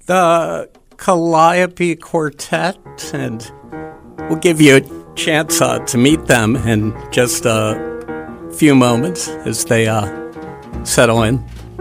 the Calliope Quartet, and we'll give you a chance to meet them in just a few moments as they settle in.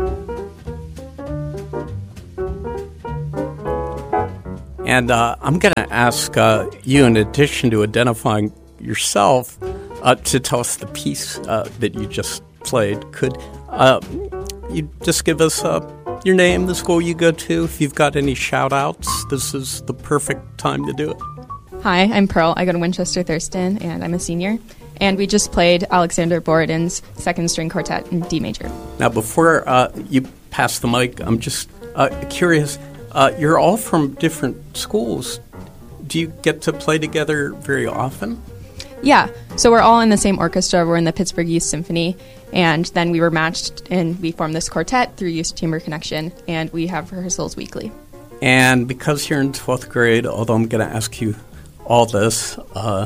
And I'm going to ask you, in addition to identifying yourself, to tell us the piece that you just played. Could you just give us your name, the school you go to, if you've got any shout-outs? This is the perfect time to do it. Hi, I'm Pearl. I go to Winchester Thurston, and I'm a senior. And we just played Alexander Borodin's second string quartet in D major. Now, before you pass the mic, I'm just curious. You're all from different schools. Do you get to play together very often? Yeah, so we're all in the same orchestra. We're in the Pittsburgh Youth Symphony, and then we were matched and we formed this quartet through Youth Chamber Connection, and we have rehearsals weekly. And because you're in 12th grade, although I'm going to ask you all this,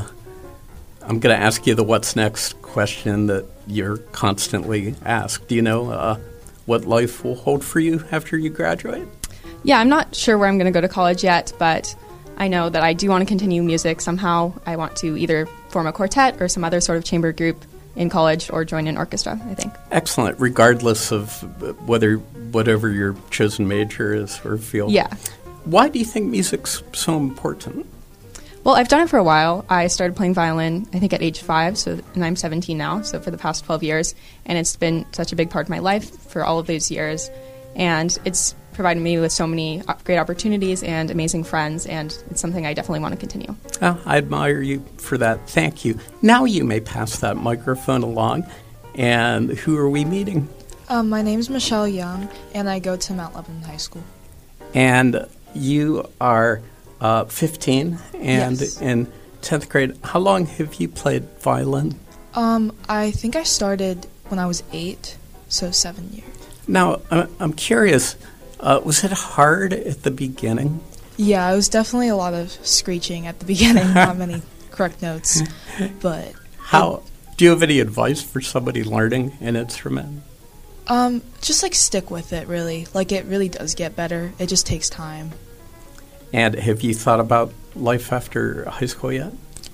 I'm going to ask you the what's next question that you're constantly asked. Do you know what life will hold for you after you graduate? Yeah, I'm not sure where I'm going to go to college yet, but I know that I do want to continue music somehow. I want to either form a quartet or some other sort of chamber group in college or join an orchestra, I think. Excellent, regardless of whatever your chosen major is or field. Yeah. Why do you think music's so important? Well, I've done it for a while. I started playing violin, I think, at age 5, and I'm 17 now, so for the past 12 years. And it's been such a big part of my life for all of those years. And it's provided me with so many great opportunities and amazing friends, and it's something I definitely want to continue. Well, I admire you for that. Thank you. Now you may pass that microphone along. And who are we meeting? My name's Michelle Young, and I go to Mount Lebanon High School. And you are 15 and yes. In 10th grade. How long have you played violin? I think I started when I was 8, so 7 years. Now, I'm curious, was it hard at the beginning? Yeah, it was definitely a lot of screeching at the beginning, not many correct notes, but... Do you have any advice for somebody learning an instrument? Just, stick with it, really. It really does get better. It just takes time. And have you thought about life after high school yet?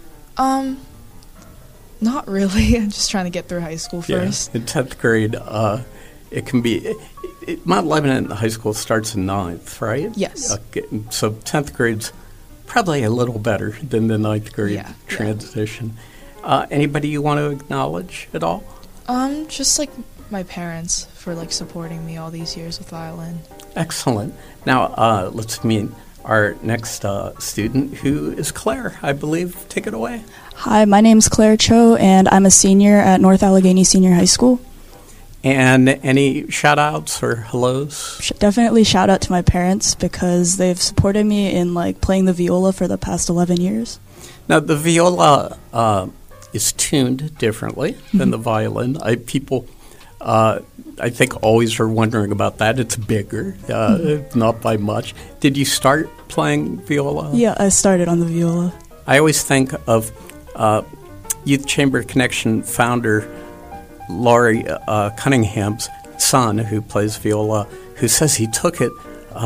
Not really. I'm just trying to get through high school first. In 10th grade, it can be... Mount Lebanon High School starts in 9th, right? Yes. So 10th grade's probably a little better than the 9th grade transition. Anybody you want to acknowledge at all? Just my parents for supporting me all these years with violin. Excellent. Now let's meet our next student, who is Claire, I believe. Take it away. Hi, my name's Claire Cho, and I'm a senior at North Allegheny Senior High School. And any shout-outs or hellos? Definitely shout out to my parents because they've supported me in playing the viola for the past 11 years. Now, the viola is tuned differently than the violin. People, I think, always are wondering about that. It's bigger, not by much. Did you start playing viola? Yeah, I started on the viola. I always think of Youth Chamber Connection founder Laurie Cunningham's son, who plays viola, who says he took it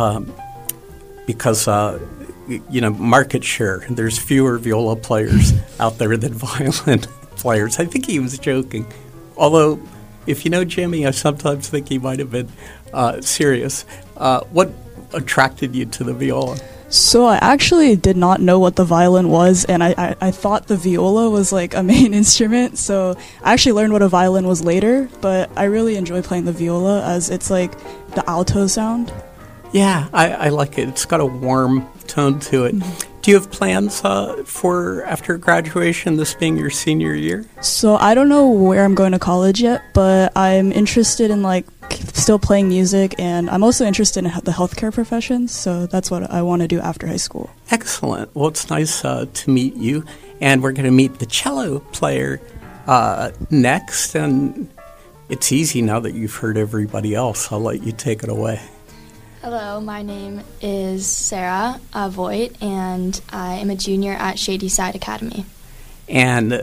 because, market share. There's fewer viola players out there than violin players. I think he was joking. Although, if you know Jimmy, I sometimes think he might have been serious. What attracted you to the viola? So I actually did not know what the violin was, and I thought the viola was a main instrument, so I actually learned what a violin was later, but I really enjoy playing the viola as it's the alto sound. Yeah, I like it. It's got a warm tone to it. Mm-hmm. Do you have plans for after graduation, this being your senior year? So I don't know where I'm going to college yet, but I'm interested in still playing music, and I'm also interested in the healthcare profession, so that's what I want to do after high school. Excellent. Well, it's nice to meet you, and we're going to meet the cello player next, and it's easy now that you've heard everybody else. I'll let you take it away. Hello, my name is Sarah Voigt, and I am a junior at Shady Side Academy. And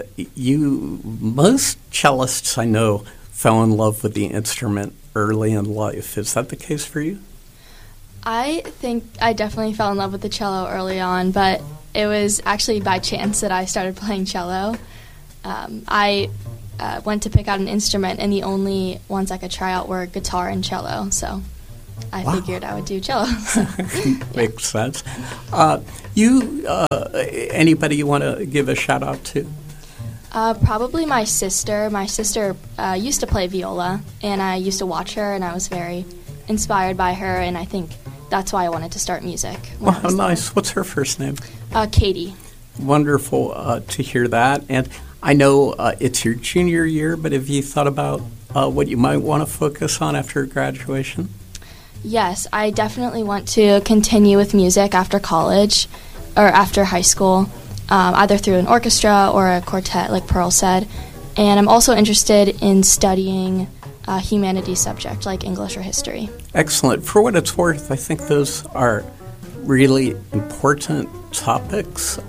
most cellists I know fell in love with the instrument early in life. Is that the case for you? I think I definitely fell in love with the cello early on, but it was actually by chance that I started playing cello. I went to pick out an instrument, and the only ones I could try out were guitar and cello, so I figured I would do cello. So, Makes sense. Anybody you want to give a shout-out to? Probably my sister. My sister used to play viola, and I used to watch her, and I was very inspired by her, and I think that's why I wanted to start music. Well, how nice. What's her first name? Katie. Wonderful to hear that. And I know it's your junior year, but have you thought about what you might want to focus on after graduation? Yes, I definitely want to continue with music after college or after high school, either through an orchestra or a quartet, like Pearl said. And I'm also interested in studying a humanities subject like English or history. Excellent. For what it's worth, I think those are really important topics.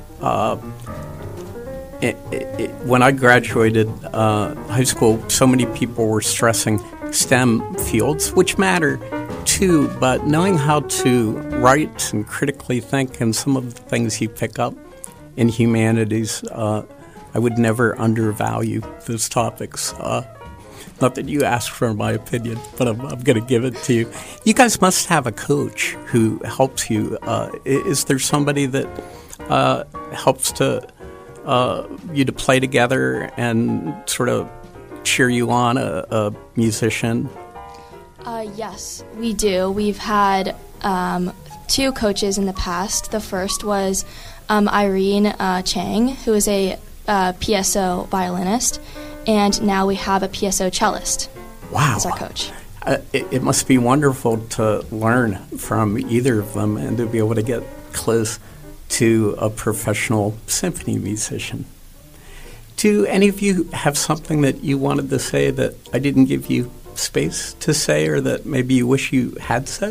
When I graduated high school, so many people were stressing STEM fields, which matter too, but knowing how to write and critically think and some of the things you pick up in humanities, I would never undervalue those topics. Not that you asked for my opinion, but I'm going to give it to you. You guys must have a coach who helps you. Is there somebody that helps you to play together and sort of cheer you on, a musician? Yes, we do. We've had 2 coaches in the past. The first was Irene Chang, who is a PSO violinist, and now we have a PSO cellist as our coach. It must be wonderful to learn from either of them and to be able to get close to a professional symphony musician. Do any of you have something that you wanted to say that I didn't give you space to say, or that maybe you wish you had said?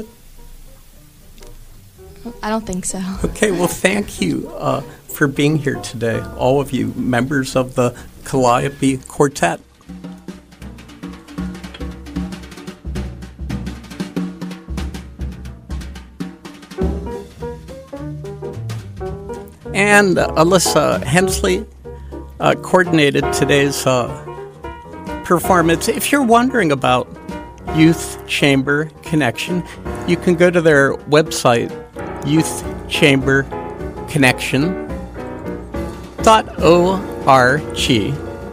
I don't think so. Okay, well, thank you for being here today, all of you members of the Calliope Quartet. And Alyssa Hensley coordinated today's performance. If you're wondering about Youth Chamber Connection, you can go to their website, youthchamberconnection.org.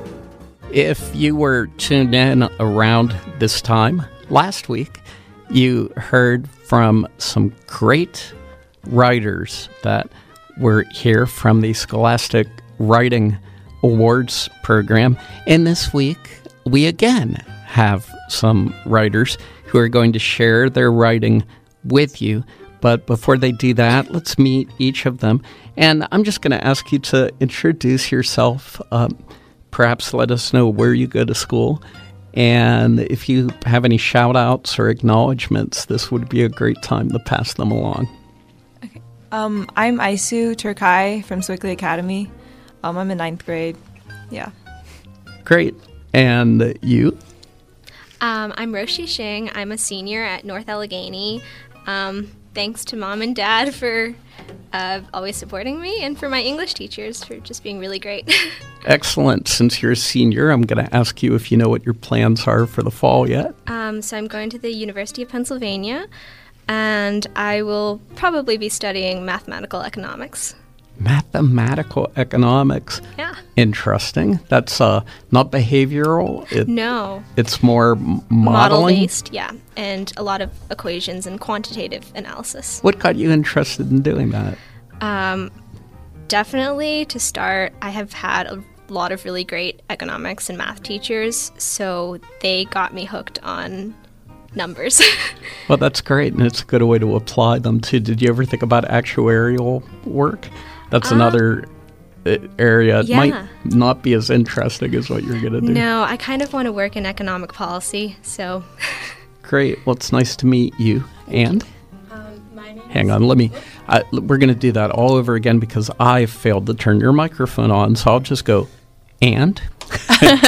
If you were tuned in around this time last week, you heard from some great writers that were here from the Scholastic Writing Awards program. And this week, we again have some writers who are going to share their writing with you. But before they do that, let's meet each of them. And I'm just going to ask you to introduce yourself. Perhaps let us know where you go to school. And if you have any shout-outs or acknowledgments, this would be a great time to pass them along. Okay. I'm Aisu Turkai from Swickley Academy. I'm in 9th grade. Yeah. Great. And you? I'm Roshi Shing. I'm a senior at North Allegheny. Thanks to Mom and Dad for always supporting me, and for my English teachers for just being really great. Excellent. Since you're a senior, I'm going to ask you if you know what your plans are for the fall yet. So I'm going to the University of Pennsylvania, and I will probably be studying mathematical economics. Mathematical economics. Yeah. Interesting. That's not behavioral. No. It's more modeling? Model-based, yeah. And a lot of equations and quantitative analysis. What got you interested in doing that? Definitely, to start, I have had a lot of really great economics and math teachers, so they got me hooked on numbers. Well, that's great, and it's a good way to apply them, too. Did you ever think about actuarial work? That's another area. It might not be as interesting as what you're going to do. No, I kind of want to work in economic policy, so... Great. Well, it's nice to meet you. And? Hang on, we're going to do that all over again because I failed to turn your microphone on, so I'll just go, and?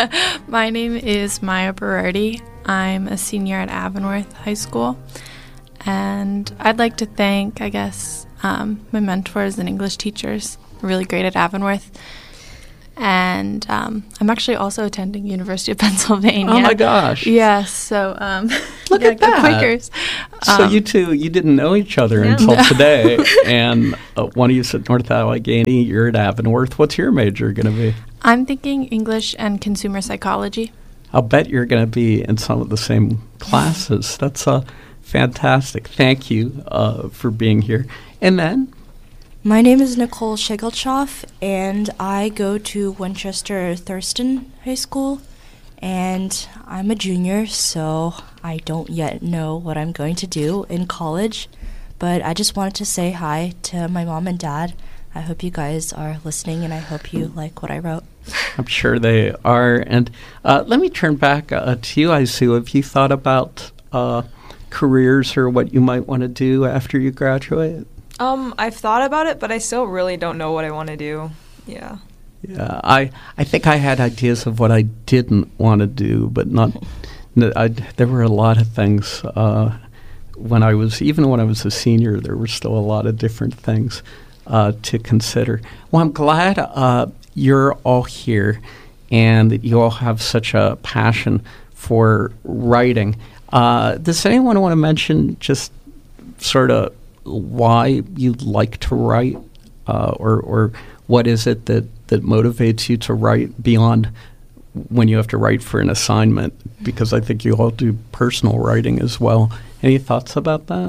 My name is Maya Berardi. I'm a senior at Avonworth High School. And I'd like to thank, I guess, my mentors and English teachers, really great at Avonworth. And I'm actually also attending University of Pennsylvania. Oh my gosh! Yes, so look at that. The Quakers. So you didn't know each other until today, and one of you's at North Allegheny, you're at Avonworth. What's your major going to be? I'm thinking English and consumer psychology. I'll bet you're going to be in some of the same classes. That's fantastic. Thank you for being here. And then? My name is Nicole Shigelchoff, and I go to Winchester Thurston High School, and I'm a junior, so I don't yet know what I'm going to do in college, but I just wanted to say hi to my mom and dad. I hope you guys are listening, and I hope you like what I wrote. I'm sure they are. And let me turn back to you, Aisu. Have you thought about careers or what you might want to do after you graduate? I've thought about it, but I still really don't know what I want to do. Yeah. Yeah, I think I had ideas of what I didn't want to do, but not. There were a lot of things when I was a senior. There were still a lot of different things to consider. Well, I'm glad you're all here, and that you all have such a passion for writing. Does anyone want to mention just sort of why you like to write, or what is it that motivates you to write beyond when you have to write for an assignment? Because I think you all do personal writing as well. Any thoughts about that?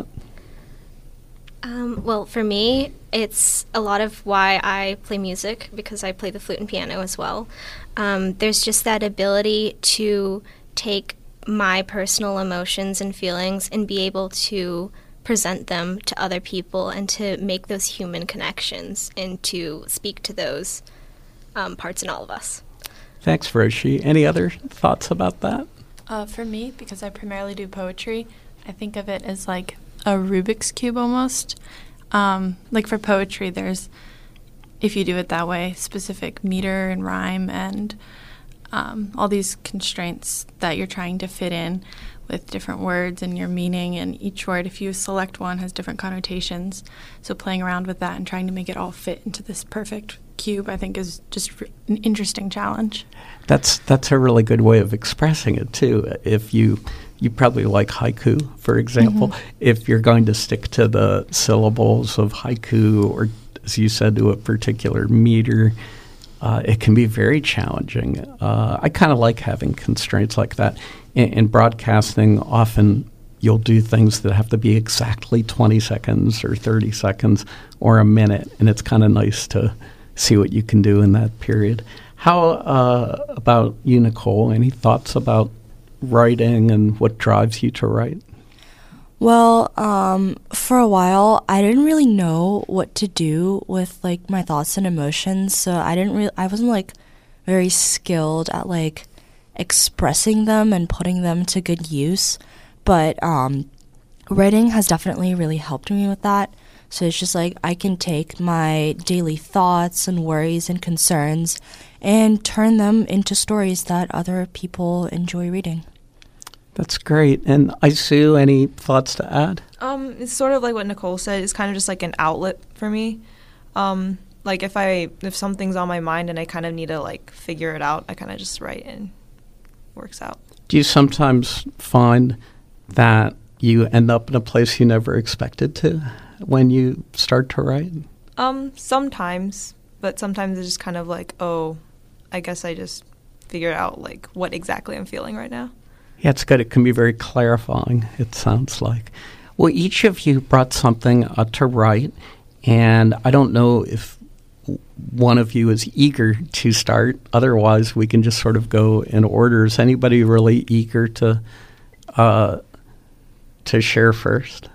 Well, for me, it's a lot of why I play music, because I play the flute and piano as well. There's just that ability to take my personal emotions and feelings and be able to present them to other people and to make those human connections and to speak to those parts in all of us. Thanks, Roshi. Any other thoughts about that? For me, because I primarily do poetry, I think of it as like a Rubik's Cube almost. Like for poetry, there's, if you do it that way, specific meter and rhyme and all these constraints that you're trying to fit in with different words and your meaning, and each word, if you select one, has different connotations. So playing around with that and trying to make it all fit into this perfect cube, I think, is just an interesting challenge. That's a really good way of expressing it too. If you probably like haiku, for example. Mm-hmm. If you're going to stick to the syllables of haiku, or as you said, to a particular meter, it can be very challenging. I kind of like having constraints like that. In broadcasting, often you'll do things that have to be exactly 20 seconds or 30 seconds or a minute, and it's kind of nice to see what you can do in that period. How about you, Nicole? Any thoughts about writing and what drives you to write? Well, for a while, I didn't really know what to do with like my thoughts and emotions, so I wasn't like very skilled at like expressing them and putting them to good use. But writing has definitely really helped me with that. So it's just like I can take my daily thoughts and worries and concerns and turn them into stories that other people enjoy reading. That's great. And Aisu, any thoughts to add? It's sort of like what Nicole said. It's kind of just like an outlet for me. Like if something's on my mind and I kind of need to like figure it out, I kind of just write and it works out. Do you sometimes find that you end up in a place you never expected to when you start to write? Sometimes, but sometimes it's just kind of like, oh, I guess I just figured out like what exactly I'm feeling right now. Yeah, it's good. It can be very clarifying, it sounds like. Well, each of you brought something to write, and I don't know if one of you is eager to start. Otherwise, we can just sort of go in order. Is anybody really eager to share first?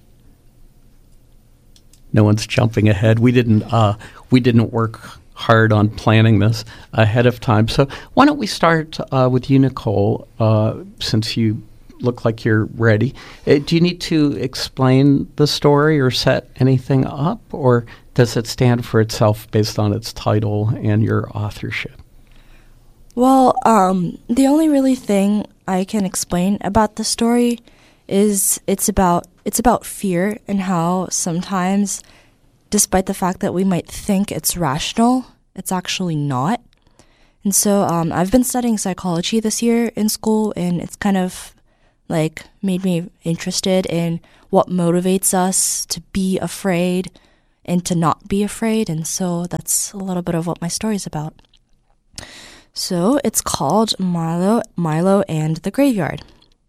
No one's jumping ahead. We didn't work hard on planning this ahead of time. So why don't we start with you, Nicole, since you look like you're ready. Do you need to explain the story or set anything up, or does it stand for itself based on its title and your authorship? Well, the only really thing I can explain about the story is it's It's about fear and how sometimes, despite the fact that we might think it's rational, it's actually not. And so I've been studying psychology this year in school, and it's kind of like made me interested in what motivates us to be afraid and to not be afraid. And so that's a little bit of what my story's about. So it's called Milo and the Graveyard.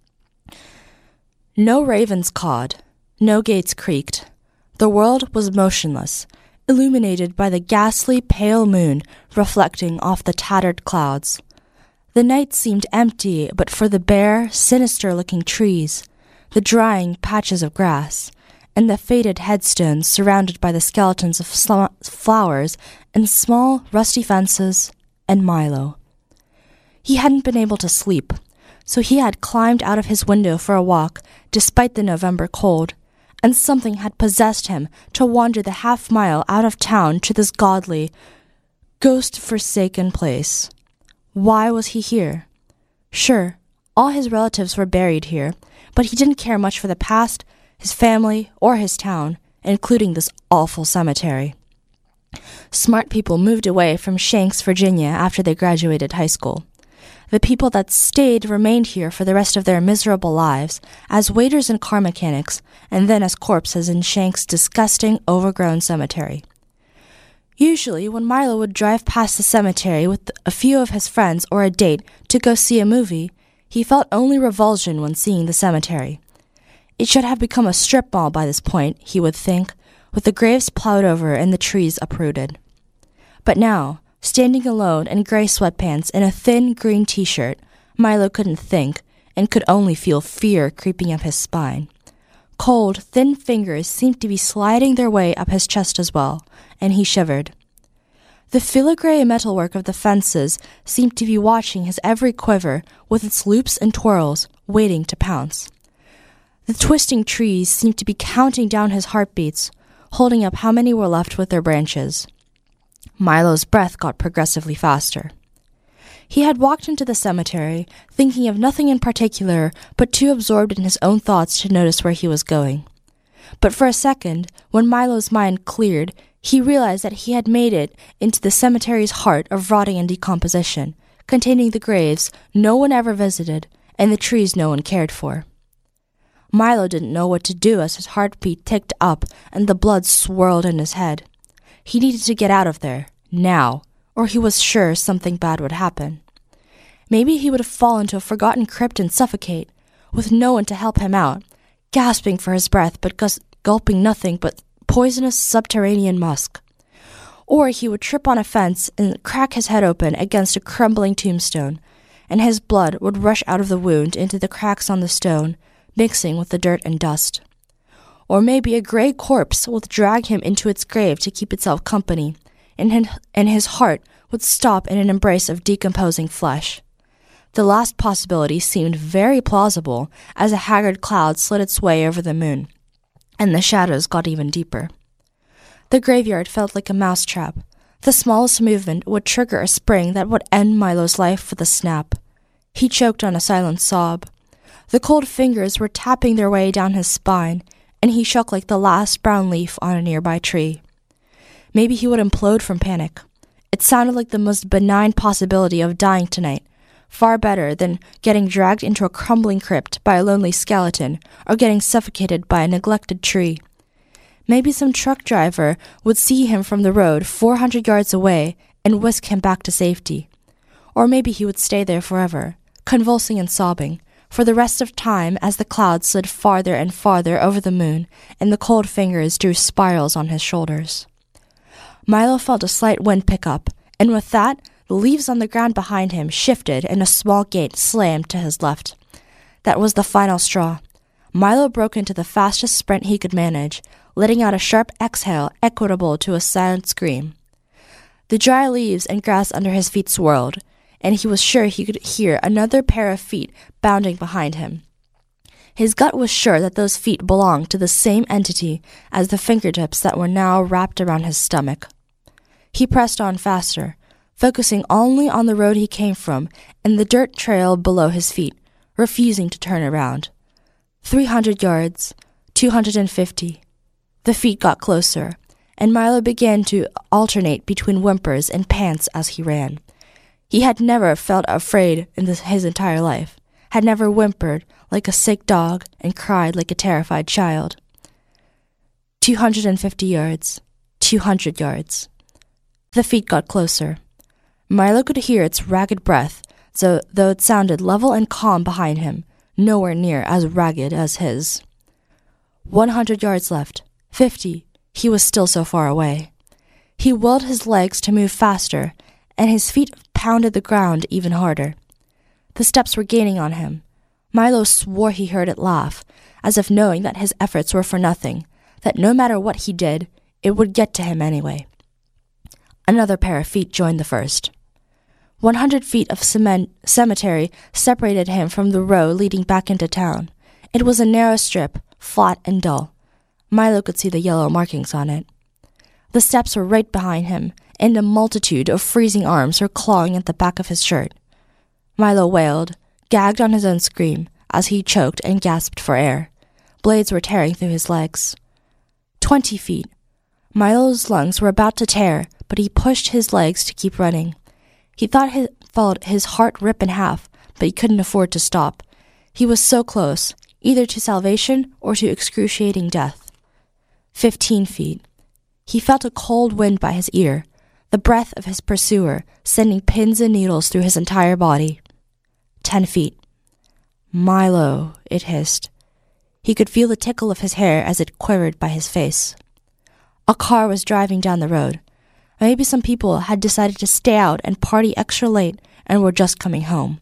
No ravens cawed, no gates creaked. The world was motionless, illuminated by the ghastly pale moon reflecting off the tattered clouds. The night seemed empty but for the bare, sinister-looking trees, the drying patches of grass, and the faded headstones surrounded by the skeletons of flowers and small, rusty fences, and Milo. He hadn't been able to sleep, so he had climbed out of his window for a walk despite the November cold, and something had possessed him to wander the half-mile out of town to this godly, ghost-forsaken place. Why was he here? Sure, all his relatives were buried here, but he didn't care much for the past, his family, or his town, including this awful cemetery. Smart people moved away from Shanks, Virginia after they graduated high school. The people that stayed remained here for the rest of their miserable lives, as waiters and car mechanics, and then as corpses in Shanks' disgusting, overgrown cemetery. Usually, when Milo would drive past the cemetery with a few of his friends or a date to go see a movie, he felt only revulsion when seeing the cemetery. It should have become a strip mall by this point, he would think, with the graves plowed over and the trees uprooted. But now, standing alone in gray sweatpants and a thin green t-shirt, Milo couldn't think and could only feel fear creeping up his spine. Cold, thin fingers seemed to be sliding their way up his chest as well, and he shivered. The filigree metalwork of the fences seemed to be watching his every quiver with its loops and twirls, waiting to pounce. The twisting trees seemed to be counting down his heartbeats, holding up how many were left with their branches. Milo's breath got progressively faster. He had walked into the cemetery, thinking of nothing in particular, but too absorbed in his own thoughts to notice where he was going. But for a second, when Milo's mind cleared, he realized that he had made it into the cemetery's heart of rotting and decomposition, containing the graves no one ever visited and the trees no one cared for. Milo didn't know what to do as his heartbeat ticked up and the blood swirled in his head. He needed to get out of there, now, or he was sure something bad would happen. Maybe he would fall into a forgotten crypt and suffocate, with no one to help him out, gasping for his breath but gulping nothing but poisonous subterranean musk. Or he would trip on a fence and crack his head open against a crumbling tombstone, and his blood would rush out of the wound into the cracks on the stone, mixing with the dirt and dust. Or maybe a gray corpse would drag him into its grave to keep itself company, and his heart would stop in an embrace of decomposing flesh. The last possibility seemed very plausible as a haggard cloud slid its way over the moon, and the shadows got even deeper. The graveyard felt like a mousetrap. The smallest movement would trigger a spring that would end Milo's life with a snap. He choked on a silent sob. The cold fingers were tapping their way down his spine, and he shook like the last brown leaf on a nearby tree. Maybe he would implode from panic. It sounded like the most benign possibility of dying tonight, far better than getting dragged into a crumbling crypt by a lonely skeleton or getting suffocated by a neglected tree. Maybe some truck driver would see him from the road 400 yards away and whisk him back to safety. Or maybe he would stay there forever, convulsing and sobbing, for the rest of time as the clouds slid farther and farther over the moon and the cold fingers drew spirals on his shoulders. Milo felt a slight wind pick up, and with that, the leaves on the ground behind him shifted and a small gate slammed to his left. That was the final straw. Milo broke into the fastest sprint he could manage, letting out a sharp exhale equitable to a silent scream. The dry leaves and grass under his feet swirled, and he was sure he could hear another pair of feet bounding behind him. His gut was sure that those feet belonged to the same entity as the fingertips that were now wrapped around his stomach. He pressed on faster, focusing only on the road he came from and the dirt trail below his feet, refusing to turn around. 300 yards, 250. The feet got closer, and Milo began to alternate between whimpers and pants as he ran. He had never felt afraid in his entire life, had never whimpered like a sick dog and cried like a terrified child. 250 yards. 200 yards. The feet got closer. Milo could hear its ragged breath, though it sounded level and calm behind him, nowhere near as ragged as his. 100 yards left. 50. He was still so far away. He willed his legs to move faster, and his feet pounded the ground even harder. The steps were gaining on him. Milo swore he heard it laugh, as if knowing that his efforts were for nothing, that no matter what he did, it would get to him anyway. Another pair of feet joined the first. 100 feet of cemetery separated him from the road leading back into town. It was a narrow strip, flat and dull. Milo could see the yellow markings on it. The steps were right behind him, and a multitude of freezing arms were clawing at the back of his shirt. Milo wailed, gagged on his own scream, as he choked and gasped for air. Blades were tearing through his legs. 20 feet. Milo's lungs were about to tear, but he pushed his legs to keep running. He felt his heart rip in half, but he couldn't afford to stop. He was so close, either to salvation or to excruciating death. 15 feet. He felt a cold wind by his ear, the breath of his pursuer sending pins and needles through his entire body. 10 feet. Milo, it hissed. He could feel the tickle of his hair as it quivered by his face. A car was driving down the road. Maybe some people had decided to stay out and party extra late and were just coming home.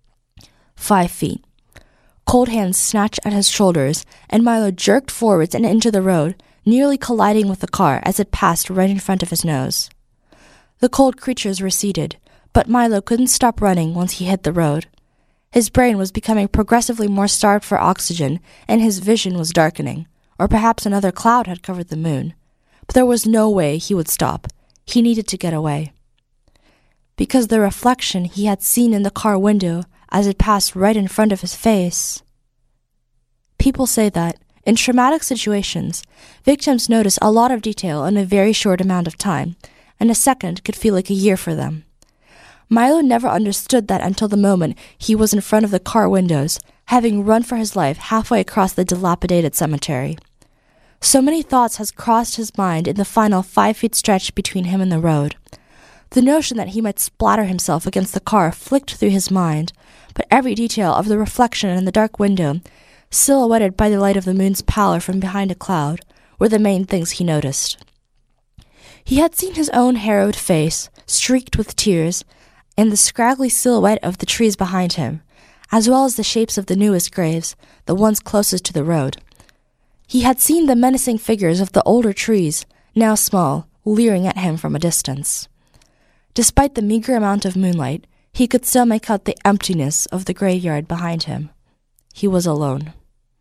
5 feet. Cold hands snatched at his shoulders, and Milo jerked forwards and into the road, nearly colliding with the car as it passed right in front of his nose. The cold creatures receded, but Milo couldn't stop running once he hit the road. His brain was becoming progressively more starved for oxygen, and his vision was darkening, or perhaps another cloud had covered the moon. But there was no way he would stop. He needed to get away. Because the reflection he had seen in the car window as it passed right in front of his face. People say that, in traumatic situations, victims notice a lot of detail in a very short amount of time, and a second could feel like a year for them. Milo never understood that until the moment he was in front of the car windows, having run for his life halfway across the dilapidated cemetery. So many thoughts had crossed his mind in the final 5 feet stretch between him and the road. The notion that he might splatter himself against the car flicked through his mind, but every detail of the reflection in the dark window, silhouetted by the light of the moon's pallor from behind a cloud, were the main things he noticed. He had seen his own harrowed face, streaked with tears, and the scraggly silhouette of the trees behind him, as well as the shapes of the newest graves, the ones closest to the road. He had seen the menacing figures of the older trees, now small, leering at him from a distance. Despite the meager amount of moonlight, he could still make out the emptiness of the graveyard behind him. He was alone.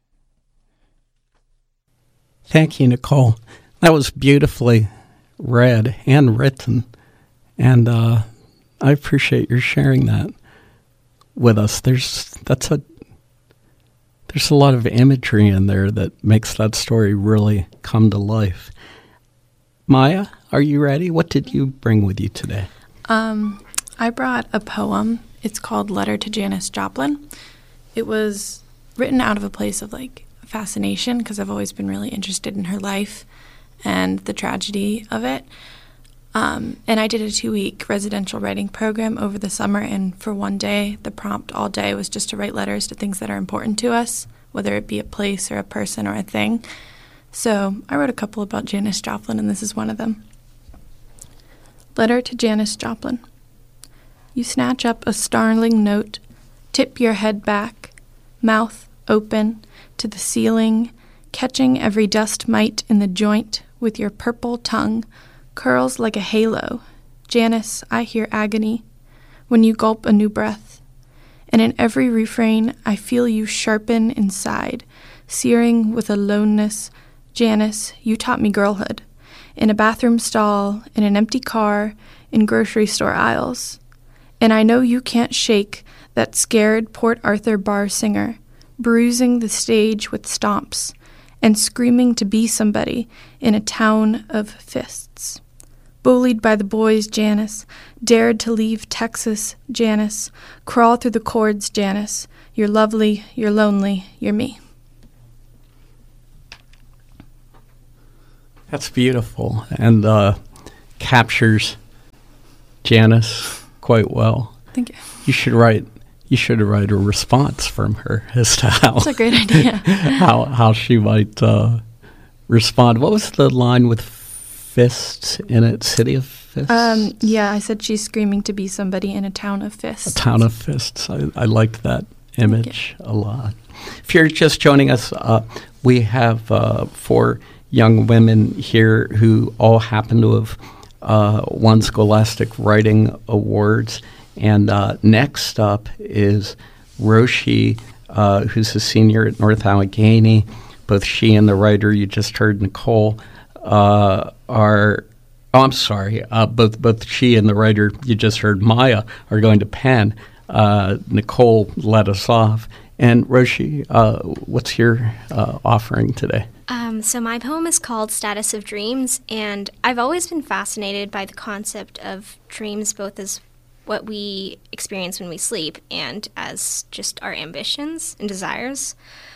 Thank you, Nicole. That was beautifully read and written, and I appreciate your sharing that with us. There's a lot of imagery in there that makes that story really come to life. Maya, are you ready? What did you bring with you today? I brought a poem. It's called Letter to Janis Joplin. It was written out of a place of fascination because I've always been really interested in her life and the tragedy of it. And I did a 2-week residential writing program over the summer, and for one day, the prompt all day was just to write letters to things that are important to us, whether it be a place or a person or a thing. So I wrote a couple about Janis Joplin, and this is one of them. Letter to Janis Joplin. You snatch up a startling note, tip your head back, mouth open to the ceiling, catching every dust mite in the joint with your purple tongue, curls like a halo. Janis, I hear agony when you gulp a new breath. And in every refrain, I feel you sharpen inside, searing with aloneness. Janis, you taught me girlhood. In a bathroom stall, in an empty car, in grocery store aisles. And I know you can't shake that scared Port Arthur bar singer, bruising the stage with stomps, and screaming to be somebody in a town of fists. Bullied by the boys, Janice, dared to leave Texas, Janice, crawl through the cords, Janice. You're lovely, you're lonely, you're me. That's beautiful and captures Janice quite well. Thank you. You should write a response from her as to how That's a great idea. how she might respond. What was the line with fists in it? City of Fists? Yeah, I said she's screaming to be somebody in a town of fists. A town of fists. I liked that image a lot. If you're just joining us, we have 4 young women here who all happen to have won Scholastic Writing Awards. And next up is Roshi, who's a senior at North Allegheny. Both she and the writer you just heard, Nicole, both she and the writer you just heard, Maya, are going to Penn. Nicole led us off. And Roshi, what's your offering today? So my poem is called Status of Dreams, and I've always been fascinated by the concept of dreams, both as what we experience when we sleep and as just our ambitions and desires.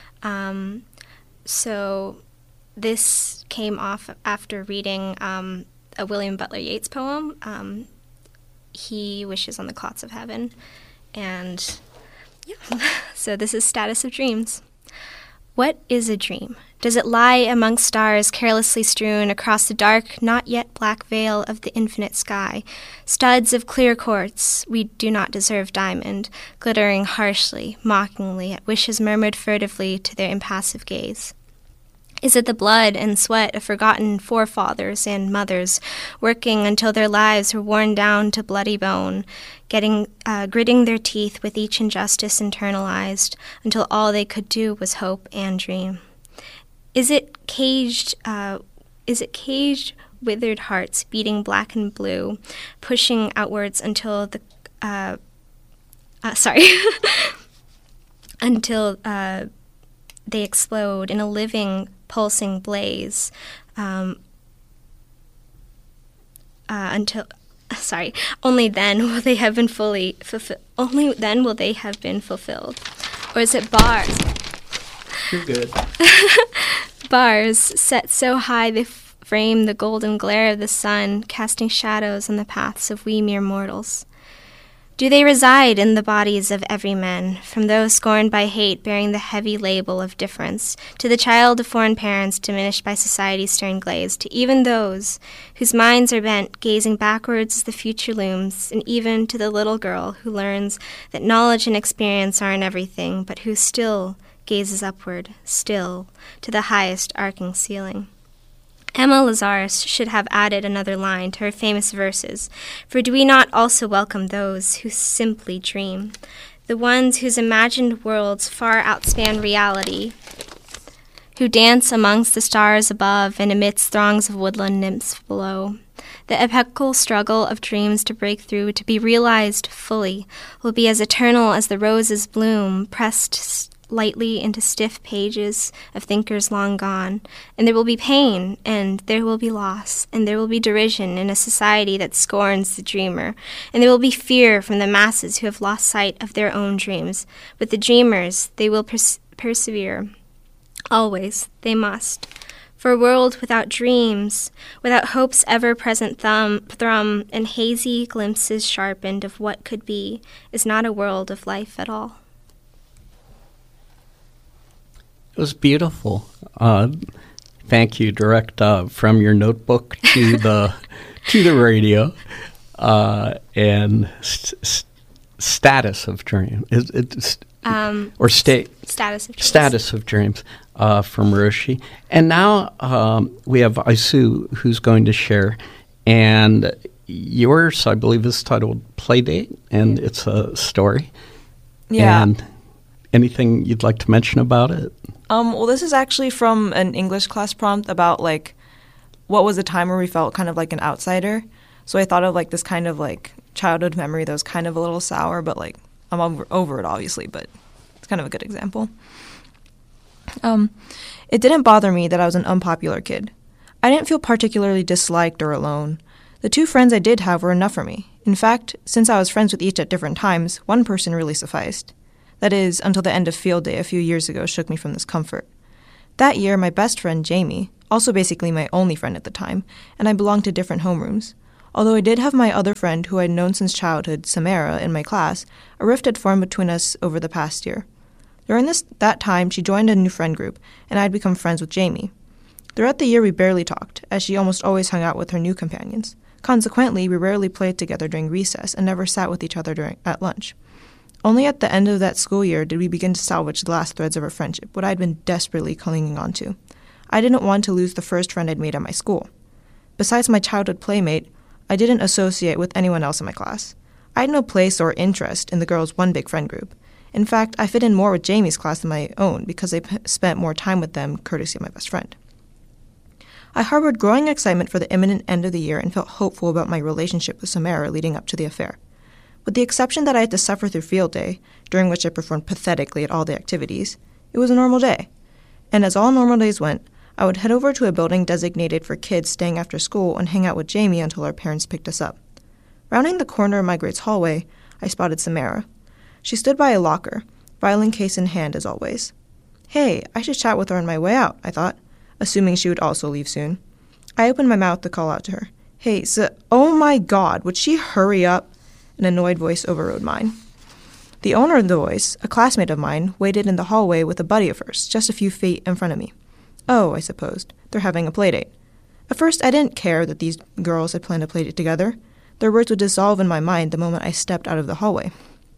So this came off after reading a William Butler Yeats poem. He wishes on the clots of heaven. And yeah, so this is Status of Dreams. What is a dream? Does it lie among stars carelessly strewn across the dark, not yet black veil of the infinite sky? Studs of clear quartz, we do not deserve diamond, glittering harshly, mockingly at wishes murmured furtively to their impassive gaze. Is it the blood and sweat of forgotten forefathers and mothers, working until their lives were worn down to bloody bone, gritting their teeth with each injustice internalized, until all they could do was hope and dream? Is it caged, withered hearts beating black and blue, pushing outwards until until they explode in a living, pulsing blaze, only then will they have been only then will they have been fulfilled. Or is it bars? You're good. Bars set so high they frame the golden glare of the sun, casting shadows on the paths of we mere mortals. Do they reside in the bodies of every man, from those scorned by hate bearing the heavy label of difference, to the child of foreign parents diminished by society's stern glaze, to even those whose minds are bent gazing backwards as the future looms, and even to the little girl who learns that knowledge and experience aren't everything, but who still gazes upward, still, to the highest arcing ceiling? Emma Lazarus should have added another line to her famous verses, for do we not also welcome those who simply dream, the ones whose imagined worlds far outspan reality, who dance amongst the stars above and amidst throngs of woodland nymphs below? The epical struggle of dreams to break through, to be realized fully, will be as eternal as the rose's bloom, pressed lightly into stiff pages of thinkers long gone. And there will be pain, and there will be loss, and there will be derision in a society that scorns the dreamer, and there will be fear from the masses who have lost sight of their own dreams. But the dreamers, they will persevere. Always, they must. For a world without dreams, without hope's ever-present thrum, and hazy glimpses sharpened of what could be, is not a world of life at all. It was beautiful. Thank you. Direct from your notebook to the radio, and status of dream. Status of dreams from Roshi. And now we have Isu, who's going to share, and yours, I believe, is titled Playdate, and it's a story. Yeah. And anything you'd like to mention about it? Well, this is actually from an English class prompt about, like, what was a time where we felt kind of like an outsider. So I thought of, like, this kind of, like, childhood memory that was kind of a little sour, but, like, I'm over it, obviously, but it's kind of a good example. It didn't bother me that I was an unpopular kid. I didn't feel particularly disliked or alone. The 2 friends I did have were enough for me. In fact, since I was friends with each at different times, one person really sufficed. That is, until the end of field day a few years ago shook me from this comfort. That year, my best friend, Jamie, also basically my only friend at the time, and I belonged to different homerooms. Although I did have my other friend who I'd known since childhood, Samara, in my class, a rift had formed between us over the past year. During that time, she joined a new friend group, and I'd become friends with Jamie. Throughout the year, we barely talked, as she almost always hung out with her new companions. Consequently, we rarely played together during recess and never sat with each other at lunch. Only at the end of that school year did we begin to salvage the last threads of our friendship, what I'd been desperately clinging on to. I didn't want to lose the first friend I'd made at my school. Besides my childhood playmate, I didn't associate with anyone else in my class. I had no place or interest in the girls' one big friend group. In fact, I fit in more with Jamie's class than my own because I spent more time with them, courtesy of my best friend. I harbored growing excitement for the imminent end of the year and felt hopeful about my relationship with Samara leading up to the affair. With the exception that I had to suffer through field day, during which I performed pathetically at all the activities, it was a normal day. And as all normal days went, I would head over to a building designated for kids staying after school and hang out with Jamie until our parents picked us up. Rounding the corner of my grade's hallway, I spotted Samara. She stood by a locker, violin case in hand as always. Hey, I should chat with her on my way out, I thought, assuming she would also leave soon. I opened my mouth to call out to her. Hey, oh my God, would she hurry up? An annoyed voice overrode mine. The owner of the voice, a classmate of mine, waited in the hallway with a buddy of hers, just a few feet in front of me. Oh, I supposed, they're having a playdate. At first, I didn't care that these girls had planned a playdate together. Their words would dissolve in my mind the moment I stepped out of the hallway.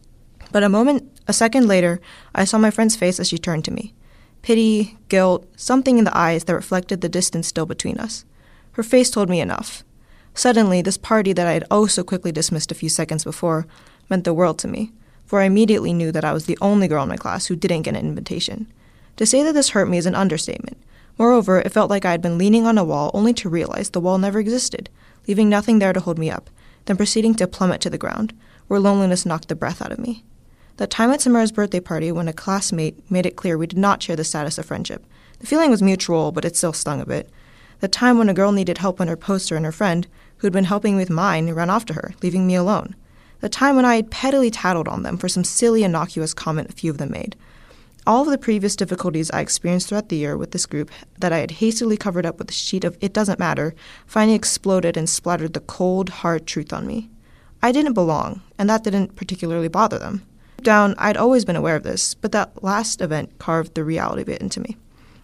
But a second later, I saw my friend's face as she turned to me. Pity, guilt, something in the eyes that reflected the distance still between us. Her face told me enough. Suddenly, this party that I had oh so quickly dismissed a few seconds before meant the world to me, for I immediately knew that I was the only girl in my class who didn't get an invitation. To say that this hurt me is an understatement. Moreover, it felt like I had been leaning on a wall only to realize the wall never existed, leaving nothing there to hold me up, then proceeding to plummet to the ground, where loneliness knocked the breath out of me. That time at Samara's birthday party when a classmate made it clear we did not share the status of friendship. The feeling was mutual, but it still stung a bit. The time when a girl needed help on her poster and her friend, who had been helping with mine, ran off to her, leaving me alone. The time when I had pettily tattled on them for some silly, innocuous comment a few of them made. All of the previous difficulties I experienced throughout the year with this group that I had hastily covered up with a sheet of "it doesn't matter" finally exploded and splattered the cold, hard truth on me. I didn't belong, and that didn't particularly bother them. Deep down, I'd always been aware of this, but that last event carved the reality of it into me.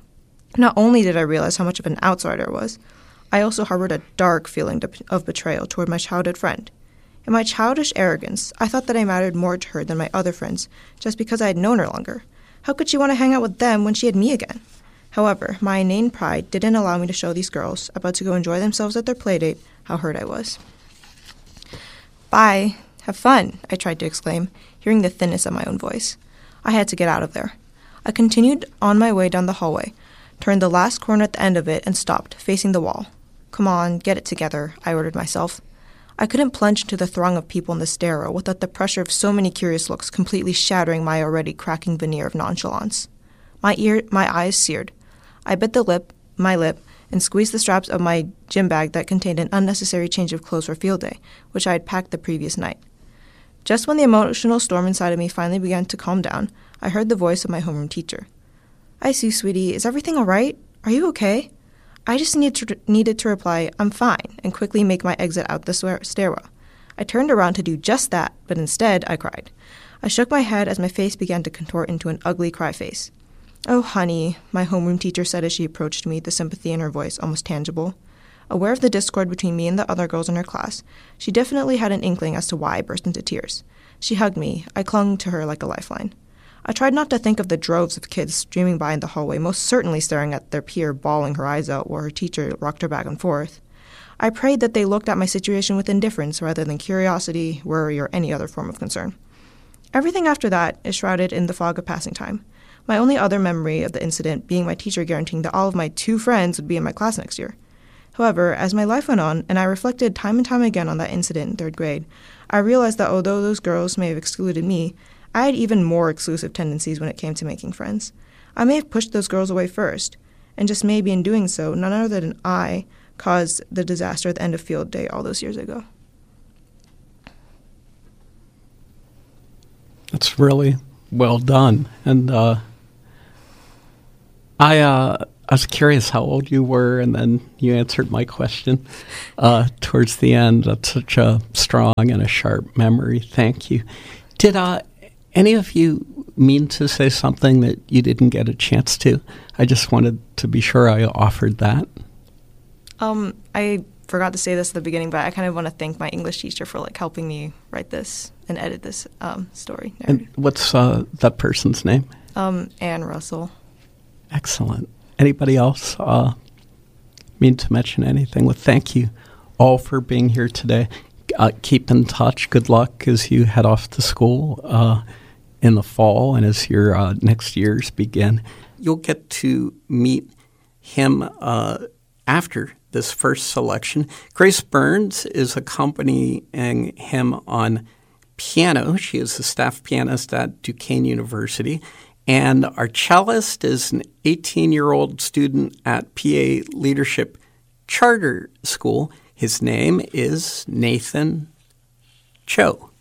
Not only did I realize how much of an outsider I was, I also harbored a dark feeling of betrayal toward my childhood friend. In my childish arrogance, I thought that I mattered more to her than my other friends just because I had known her longer. How could she want to hang out with them when she had me again? However, my inane pride didn't allow me to show these girls, about to go enjoy themselves at their playdate, how hurt I was. Bye. Have fun, I tried to exclaim, hearing the thinness of my own voice. I had to get out of there. I continued on my way down the hallway, turned the last corner at the end of it, and stopped, facing the wall. Come on, get it together, I ordered myself. I couldn't plunge into the throng of people in the stairwell without the pressure of so many curious looks completely shattering my already cracking veneer of nonchalance. My eyes seared. I bit my lip, and squeezed the straps of my gym bag that contained an unnecessary change of clothes for field day, which I had packed the previous night. Just when the emotional storm inside of me finally began to calm down, I heard the voice of my homeroom teacher. "I see, sweetie. Is everything all right? Are you okay?" I just needed to reply, "I'm fine," and quickly make my exit out the stairwell. I turned around to do just that, but instead I cried. I shook my head as my face began to contort into an ugly cry face. "Oh, honey," my homeroom teacher said as she approached me, the sympathy in her voice almost tangible. Aware of the discord between me and the other girls in her class, she definitely had an inkling as to why I burst into tears. She hugged me. I clung to her like a lifeline. I tried not to think of the droves of kids streaming by in the hallway, most certainly staring at their peer bawling her eyes out while her teacher rocked her back and forth. I prayed that they looked at my situation with indifference rather than curiosity, worry, or any other form of concern. Everything after that is shrouded in the fog of passing time. My only other memory of the incident being my teacher guaranteeing that all of my 2 friends would be in my class next year. However, as my life went on, and I reflected time and time again on that incident in 3rd grade, I realized that although those girls may have excluded me, I had even more exclusive tendencies when it came to making friends. I may have pushed those girls away first, and just maybe in doing so, none other than I caused the disaster at the end of field day all those years ago. That's really well done. And I was curious how old you were, and then you answered my question towards the end. That's such a strong and a sharp memory. Thank you. Did any of you mean to say something that you didn't get a chance to? I just wanted to be sure I offered that. I forgot to say this at the beginning, but I kind of want to thank my English teacher for helping me write this and edit this story. And what's that person's name? Anne Russell. Excellent. Anybody else mean to mention anything? Well, thank you all for being here today. Keep in touch. Good luck as you head off to school in the fall and as your next years begin. You'll get to meet him after this first selection. Grace Burns is accompanying him on piano. She is a staff pianist at Duquesne University. And our cellist is an 18-year-old student at PA Leadership Charter School. His name is Nathan Cho.